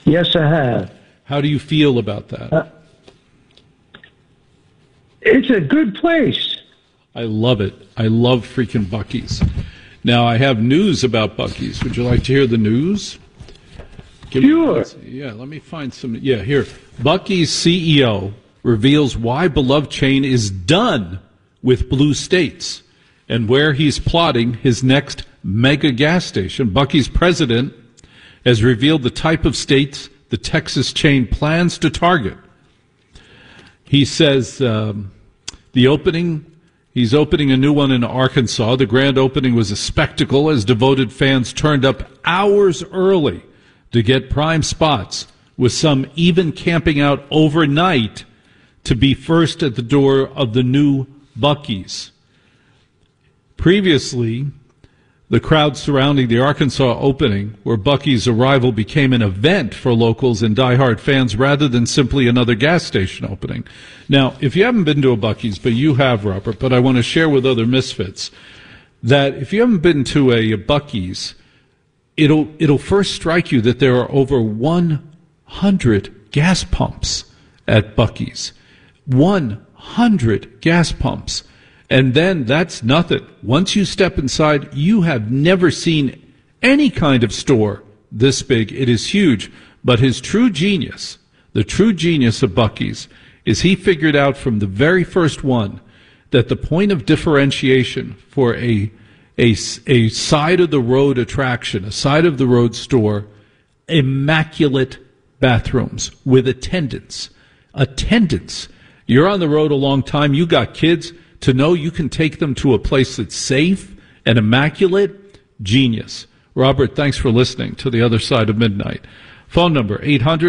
Yes, I have. How do you feel about that? It's a good place. I love it. I love freaking Buc-ee's. Now, I have news about Buc-ee's. Would you like to hear the news? Sure. Yeah, let me find some. Yeah, here. Buc-ee's CEO reveals why beloved chain is done with blue states and where he's plotting his next mega gas station. Buc-ee's president has revealed the type of states the Texas chain plans to target. He says he's opening a new one in Arkansas. The grand opening was a spectacle as devoted fans turned up hours early to get prime spots, with some even camping out overnight to be first at the door of the new Buc-ee's. Previously, the crowd surrounding the Arkansas opening, where Buc-ee's arrival became an event for locals and diehard fans rather than simply another gas station opening. Now, if you haven't been to a Buc-ee's, but you have, Robert, but I want to share with other misfits that if you haven't been to a Buc-ee's, it'll first strike you that there are over 100 gas pumps at Buc-ee's. 100 gas pumps. And then that's nothing. Once you step inside, you have never seen any kind of store this big. It is huge. But his true genius, the true genius of Buc-ee's, is he figured out from the very first one that the point of differentiation for a side-of-the-road attraction, a side-of-the-road store, immaculate bathrooms with attendants. Attendants. You're on the road a long time. You got kids. To know you can take them to a place that's safe and immaculate, genius. Robert, thanks for listening to The Other Side of Midnight. Phone number,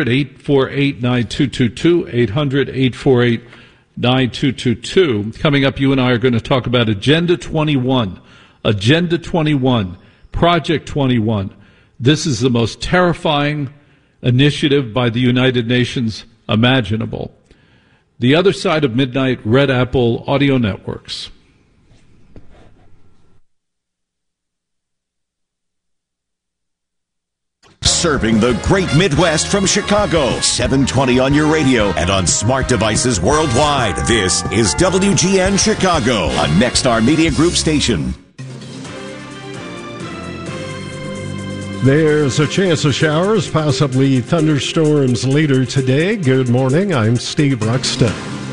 800-848-9222, 800-848-9222. Coming up, you and I are going to talk about Agenda 21. Agenda 21, Project 21. This is the most terrifying initiative by the United Nations imaginable. The Other Side of Midnight, Red Apple Audio Networks. Serving the great Midwest from Chicago. 720 on your radio and on smart devices worldwide. This is WGN Chicago, a Nexstar Media Group station. There's a chance of showers, possibly thunderstorms later today. Good morning, I'm Steve Ruxton.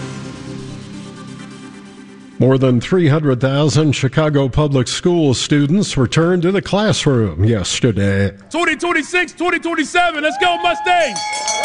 More than 300,000 Chicago public school students returned to the classroom yesterday. 2026, 2027, let's go Mustangs!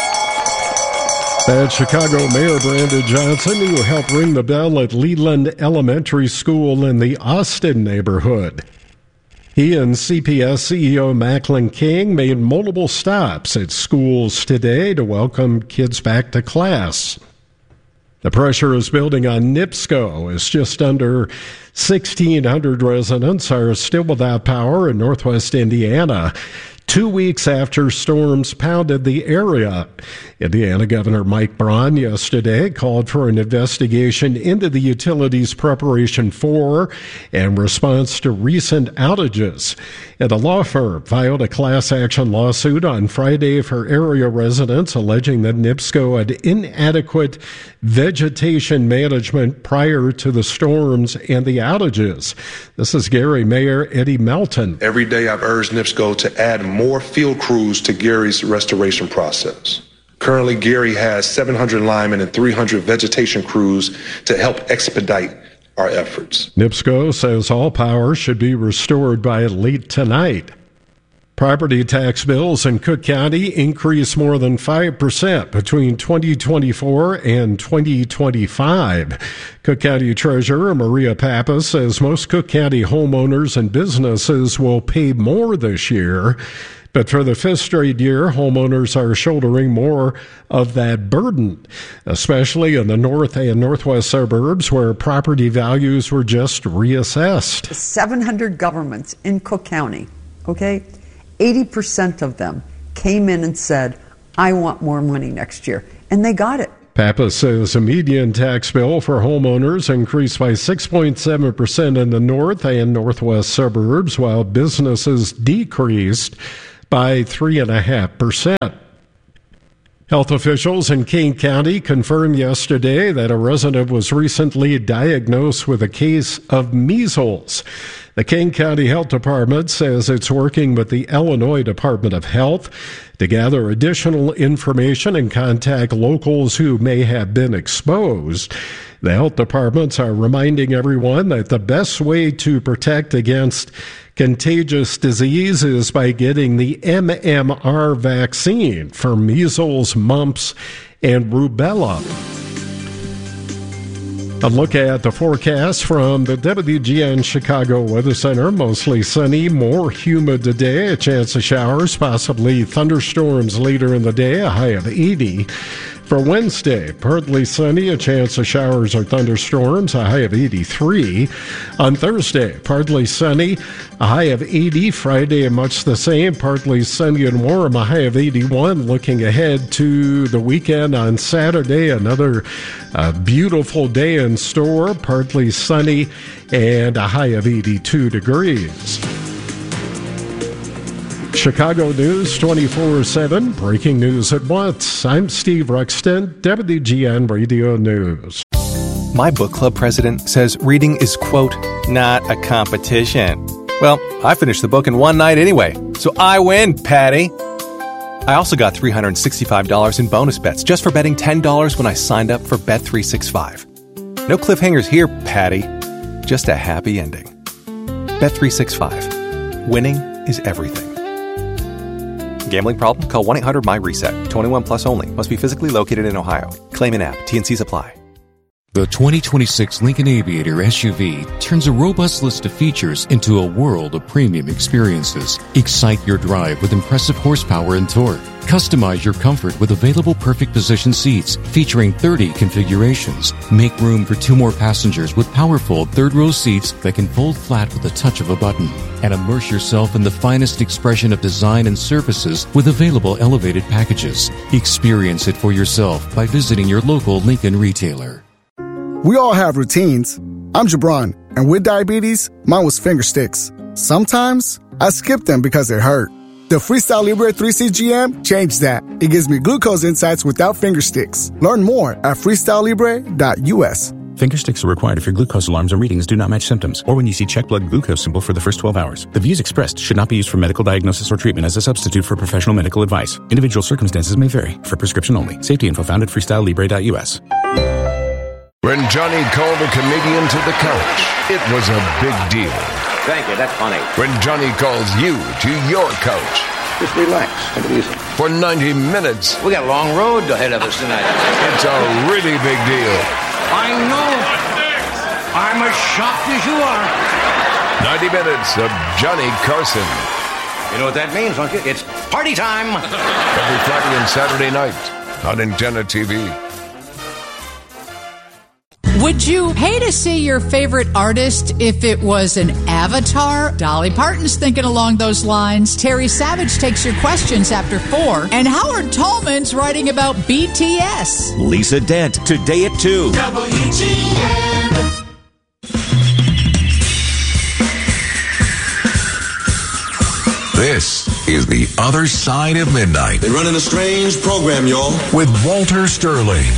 That Chicago Mayor Brandon Johnson, who helped ring the bell at Leland Elementary School in the Austin neighborhood. He and CPS CEO Macklin King made multiple stops at schools today to welcome kids back to class. The pressure is building on NIPSCO as just under 1,600 residents are still without power in northwest Indiana, 2 weeks after storms pounded the area. Indiana Governor Mike Braun yesterday called for an investigation into the utility's preparation for and response to recent outages. And a law firm filed a class action lawsuit on Friday for area residents alleging that NIPSCO had inadequate vegetation management prior to the storms and the outages. This is Gary Mayor Eddie Melton. Every day I've urged NIPSCO to add more field crews to Gary's restoration process. Currently, Gary has 700 linemen and 300 vegetation crews to help expedite our efforts. NIPSCO says all power should be restored by late tonight. Property tax bills in Cook County increased more than 5% between 2024 and 2025. Cook County Treasurer Maria Pappas says most Cook County homeowners and businesses will pay more this year. But for the fifth straight year, homeowners are shouldering more of that burden, especially in the north and northwest suburbs where property values were just reassessed. 700 governments in Cook County, okay? 80% of them came in and said, I want more money next year. And they got it. Pappas says a median tax bill for homeowners increased by 6.7% in the north and northwest suburbs, while businesses decreased by 3.5%. Health officials in King County confirmed yesterday that a resident was recently diagnosed with a case of measles. The King County Health Department says it's working with the Illinois Department of Health to gather additional information and contact locals who may have been exposed. The health departments are reminding everyone that the best way to protect against contagious disease is by getting the MMR vaccine for measles, mumps, and rubella. A look at the forecast from the WGN Chicago Weather Center. Mostly sunny, more humid today. A chance of showers, possibly thunderstorms later in the day, a high of 80. For Wednesday, partly sunny, a chance of showers or thunderstorms, a high of 83. On Thursday, partly sunny, a high of 80. Friday, much the same, partly sunny and warm, a high of 81. Looking ahead to the weekend on Saturday, another beautiful day in store, partly sunny and a high of 82 degrees. Chicago News 24/7, breaking news at once. I'm Steve Ruxton, WGN Radio News. My book club president says reading is, quote, not a competition. Well, I finished the book in one night anyway, so I win, Patty. I also got $365 in bonus bets just for betting $10 when I signed up for Bet365. No cliffhangers here, Patty. Just a happy ending. Bet365. Winning is everything. Gambling problem? Call 1-800-MY-RESET. 21 plus only. Must be physically located in Ohio. Claim in app. T&Cs apply. The 2026 Lincoln Aviator SUV turns a robust list of features into a world of premium experiences. Excite your drive with impressive horsepower and torque. Customize your comfort with available perfect position seats featuring 30 configurations. Make room for 2 more passengers with powerful third-row seats that can fold flat with the touch of a button. And immerse yourself in the finest expression of design and services with available elevated packages. Experience it for yourself by visiting your local Lincoln retailer. We all have routines. I'm Jabron, and with diabetes, mine was finger sticks. Sometimes I skip them because they hurt. The Freestyle Libre 3C GM changed that. It gives me glucose insights without finger sticks. Learn more at freestylelibre.us. Finger sticks are required if your glucose alarms or readings do not match symptoms, or when you see check blood glucose symbol for the first 12 hours. The views expressed should not be used for medical diagnosis or treatment as a substitute for professional medical advice. Individual circumstances may vary. For prescription only. Safety info found at freestylelibre.us. When Johnny called a comedian to the couch, it was a big deal. Thank you, that's funny. When Johnny calls you to your couch. Just relax, take it easy. For 90 minutes. We got a long road ahead of us tonight. It's a really big deal. I know. I'm as shocked as you are. 90 minutes of Johnny Carson. You know what that means, don't you? It's party time. Every Friday and Saturday night on Antenna TV. Would you pay to see your favorite artist if it was an avatar? Dolly Parton's thinking along those lines. Terry Savage takes your questions after 4. And Howard Tallman's writing about BTS. Lisa Dent, today at 2. WGN. This is The Other Side of Midnight. They're running a strange program, y'all. With Walter Sterling.